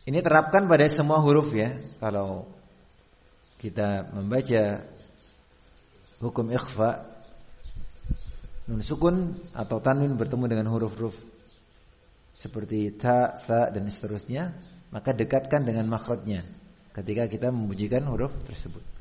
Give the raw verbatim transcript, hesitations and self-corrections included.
Ini terapkan pada semua huruf ya. Kalau kita membaca hukum ikhfa, nun sukun atau tanwin bertemu dengan huruf-huruf seperti ta, tha dan seterusnya, maka dekatkan dengan makhrajnya ketika kita membunyikan huruf tersebut.